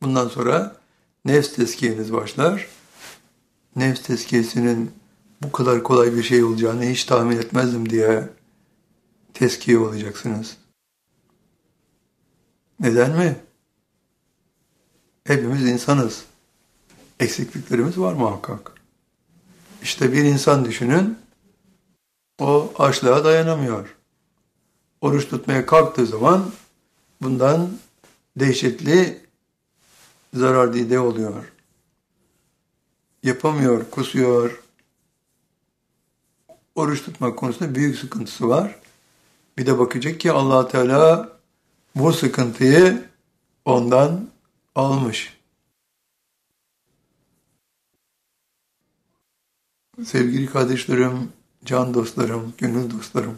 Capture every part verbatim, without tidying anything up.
Bundan sonra nefs tezkiyeniz başlar. Nefs tezkiyesinin bu kadar kolay bir şey olacağını hiç tahmin etmezdim diye tezkiye olacaksınız. Neden mi? Hepimiz insanız. Eksikliklerimiz var muhakkak. İşte bir insan düşünün, o açlığa dayanamıyor. Oruç tutmaya kalktığı zaman bundan dehşetli zarar dide oluyor. Yapamıyor, kusuyor. Oruç tutmak konusunda büyük sıkıntısı var. Bir de bakacak ki Allah Teala bu sıkıntıyı ondan almış. Sevgili kardeşlerim, can dostlarım, gönül dostlarım.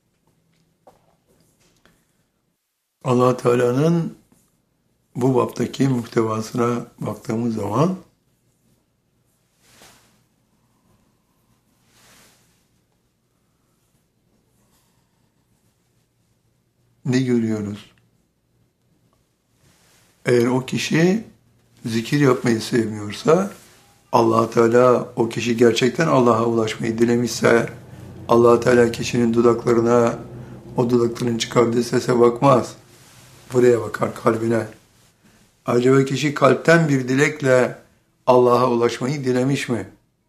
Allah Teala'nın bu baptaki muhtevasına baktığımız zaman ne görüyoruz? Eğer o kişi zikir yapmayı sevmiyorsa, Allah Teala o kişi gerçekten Allah'a ulaşmayı dilemişse, Allah Teala kişinin dudaklarına, o dudakların çıkardığı sese bakmaz. Buraya bakar, kalbine. Acaba kişi kalpten bir dilekle Allah'a ulaşmayı dilemiş mi?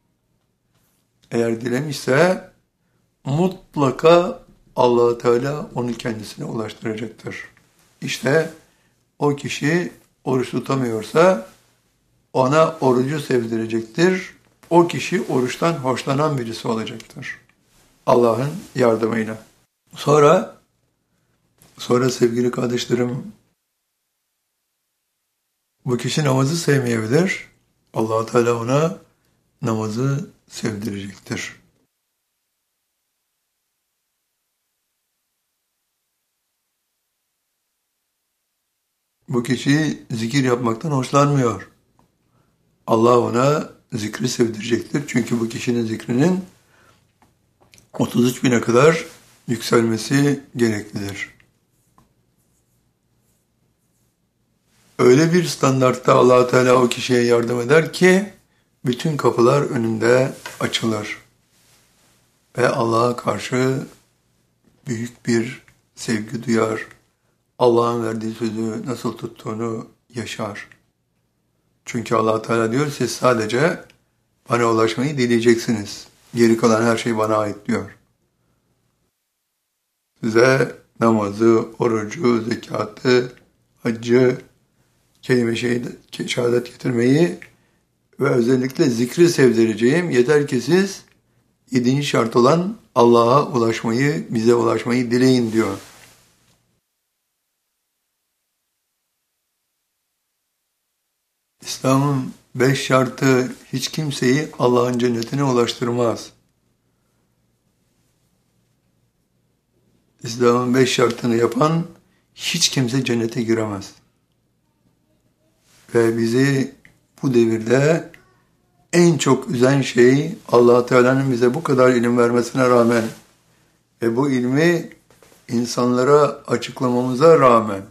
Eğer dilemişse mutlaka Allah Teala onu kendisine ulaştıracaktır. İşte o kişi oruç tutamıyorsa ona orucu sevdirecektir. O kişi oruçtan hoşlanan birisi olacaktır. Allah'ın yardımıyla. Sonra sonra sevgili kardeşlerim, bu kişi namazı sevmeyebilir. Allah Teala ona namazı sevdirecektir. Bu kişi zikir yapmaktan hoşlanmıyor. Allah ona zikri sevdirecektir. Çünkü bu kişinin zikrinin otuz üç bine kadar yükselmesi gereklidir. Öyle bir standartta Allah Teala o kişiye yardım eder ki bütün kapılar önünde açılır. Ve Allah'a karşı büyük bir sevgi duyar. Allah'ın verdiği sözü nasıl tuttuğunu yaşar. Çünkü Allah Teala diyor, siz sadece bana ulaşmayı dileyeceksiniz. Geri kalan her şey bana ait diyor. Size namazı, orucu, zekatı, haccı, kelime şehadet getirmeyi ve özellikle zikri sevdireceğim. Yeter ki siz yedinci şart olan Allah'a ulaşmayı, bize ulaşmayı dileyin diyor. İslam'ın beş şartı hiç kimseyi Allah'ın cennetine ulaştırmaz. İslam'ın beş şartını yapan hiç kimse cennete giremez. Ve bizi bu devirde en çok üzen şey Allah Teala'nın bize bu kadar ilim vermesine rağmen ve bu ilmi insanlara açıklamamıza rağmen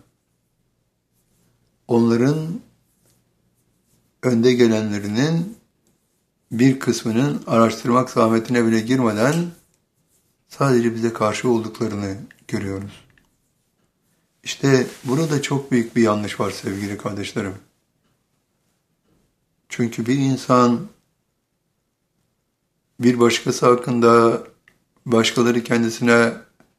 onların önde gelenlerinin bir kısmının araştırmak zahmetine bile girmeden sadece bize karşı olduklarını görüyoruz. İşte burada çok büyük bir yanlış var sevgili kardeşlerim. Çünkü bir insan bir başkası hakkında başkaları kendisine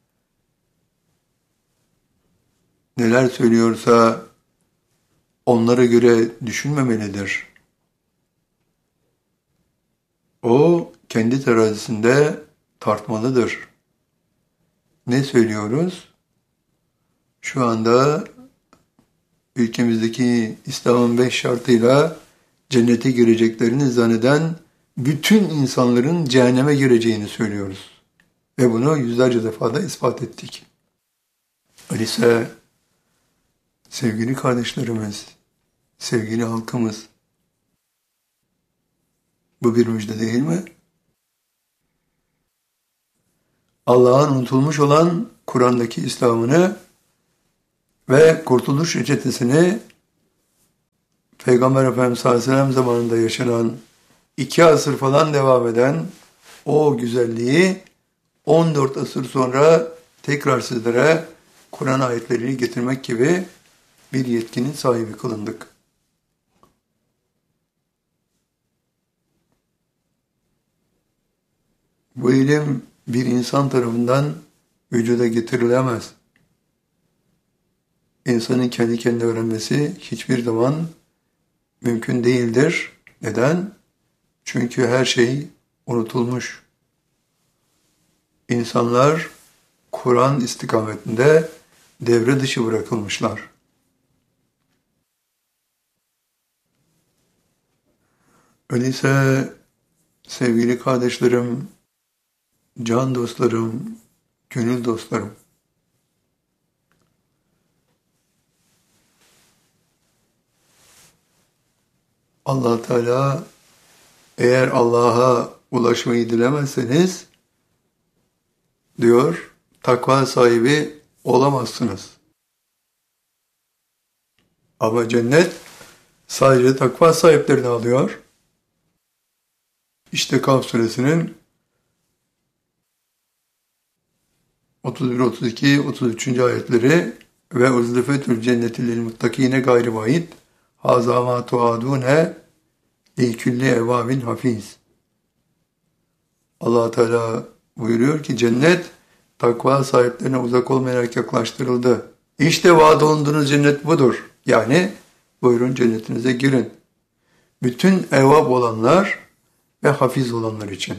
neler söylüyorsa onlara göre düşünmemelidir. O kendi terazisinde tartmalıdır. Ne söylüyoruz? Şu anda ülkemizdeki İslam'ın beş şartıyla cennete gireceklerini zanneden bütün insanların cehenneme gireceğini söylüyoruz. Ve bunu yüzlerce defa da ispat ettik. Öyleyse sevgili kardeşlerimiz, sevgili halkımız, bu bir müjde değil mi? Allah'ın unutulmuş olan Kur'an'daki İslam'ını ve kurtuluş reçetesini Peygamber Efendimiz sallallahu aleyhi ve sellem zamanında yaşanan, iki asır falan devam eden o güzelliği on dört asır sonra tekrar sizlere Kur'an ayetlerini getirmek gibi bir yetkinin sahibi kılındık. Bu ilim bir insan tarafından vücuda getirilemez. İnsanın kendi kendine öğrenmesi hiçbir zaman mümkün değildir. Neden? Çünkü her şey unutulmuş. İnsanlar Kur'an istikametinde devre dışı bırakılmışlar. Öyleyse sevgili kardeşlerim, can dostlarım, gönül dostlarım, Allah Teala eğer Allah'a ulaşmayı dilemezseniz diyor, takva sahibi olamazsınız. Ama cennet sadece takva sahiplerini alıyor. İşte Kaf suresinin otuz bir, otuz iki, otuz üçüncü ayetleri ve uzlifetül cenneti lil muttakine gayri vahid haza ma tuadune li külli evabin hafiz. Allah Teala buyuruyor ki cennet takva sahiplerine uzak olmayarak yaklaştırıldı. İşte vaat olunduğunuz cennet budur. Yani buyurun cennetinize girin. Bütün evab olanlar ve hafiz olanlar için.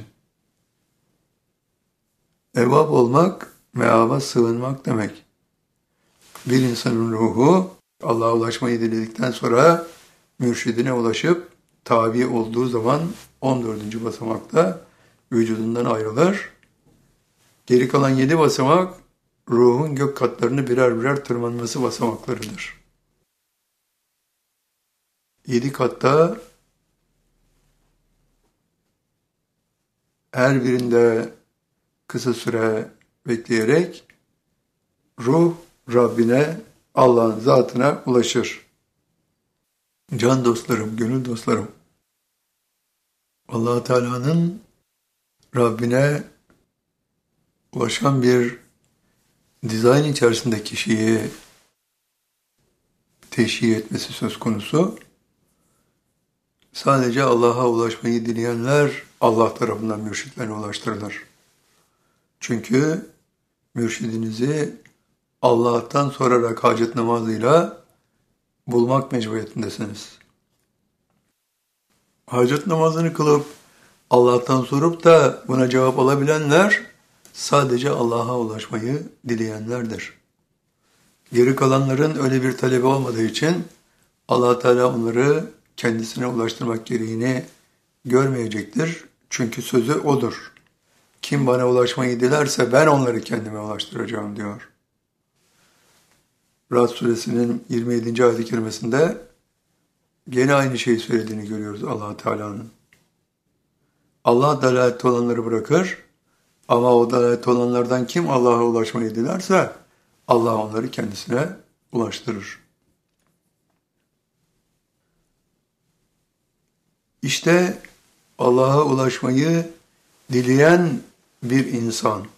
Evab olmak, meaba sığınmak demek. Bir insanın ruhu Allah'a ulaşmayı diledikten sonra mürşidine ulaşıp tabi olduğu zaman on dördüncü basamakta vücudundan ayrılır. Geri kalan yedi basamak ruhun gök katlarını birer birer tırmanması basamaklarıdır. Yedi katta her birinde kısa süre bekleyerek ruh Rabbine, Allah'ın zatına ulaşır. Can dostlarım, gönül dostlarım, Allah Teala'nın Rabbine ulaşan bir dizayn içerisinde kişiyi teşhir etmesi söz konusu. Sadece Allah'a ulaşmayı dileyenler Allah tarafından mürşitlerine ulaştırılır. Çünkü mürşidinizi Allah'tan sorarak hacet namazıyla bulmak mecburiyetindesiniz. Hacet namazını kılıp Allah'tan sorup da buna cevap alabilenler sadece Allah'a ulaşmayı dileyenlerdir. Geri kalanların öyle bir talebi olmadığı için Allah Teala onları kendisine ulaştırmak gereğini görmeyecektir. Çünkü sözü odur. Kim bana ulaşmayı dilerse ben onları kendime ulaştıracağım diyor. Ra'd suresinin yirmi yedinci ayet-i kerimesinde gene aynı şeyi söylediğini görüyoruz Allah Teala'nın. Allah dalaletli olanları bırakır ama o dalaletli olanlardan kim Allah'a ulaşmayı dilerse Allah onları kendisine ulaştırır. İşte Allah'a ulaşmayı dileyen bir insan